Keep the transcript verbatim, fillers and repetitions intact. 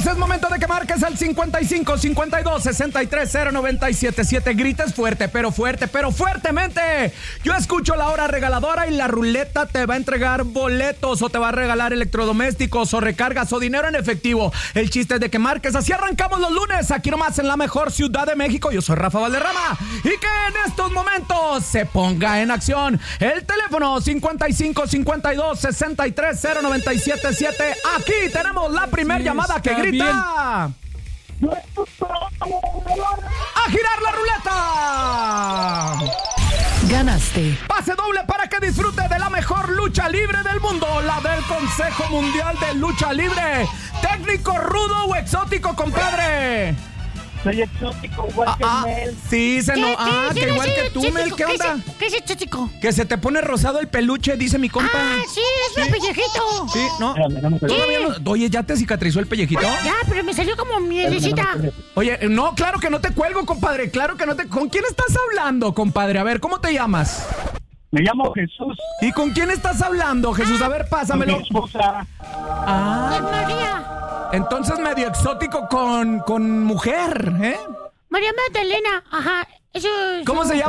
es momento de que marques al cincuenta y cinco, cincuenta y dos, sesenta y tres, cero noventa y siete siete. Grites fuerte, pero fuerte, pero fuertemente. Yo escucho la hora regaladora y la ruleta te va a entregar boletos o te va a regalar electrodomésticos o recargas o dinero en efectivo. El chiste es de que marques. Así arrancamos los lunes, aquí nomás en la mejor ciudad de México. Yo soy Rafa Valderrama y que en estos momentos se ponga en acción el teléfono cincuenta y cinco, cincuenta y dos, sesenta y tres, cero noventa y siete siete. Aquí tenemos la primera sí, llamada que grita. Bien. ¡A girar la ruleta! Ganaste. Pase doble para que disfrute de la mejor lucha libre del mundo, la del Consejo Mundial de Lucha Libre. Técnico, rudo o exótico, compadre. Soy exótico, igual ah, que ah, Mel. Sí, se no. ¿Qué, Ah, qué, que sí, igual sí, que tú, exótico. Mel, ¿qué ¿Qué onda? Es, ¿Qué es exótico? Que se te pone rosado el peluche, dice mi compa. Ah, sí, es un pellejito. Sí, no. Espérame, no me acuerdo. Todavía no. Oye, ¿ya te cicatrizó el pellejito? Ya, pero me salió como mielecita. Oye, no, claro que no te cuelgo, compadre. Claro que no te. ¿Con quién estás hablando, compadre? A ver, ¿cómo te llamas? Me llamo Jesús. ¿Y con quién estás hablando, Jesús? A ver, pásamelo. Mi esposa. Ah. Es María. Entonces medio exótico con, con mujer, ¿eh? María Magdalena, ajá. Eso, ¿Cómo eso... se llama?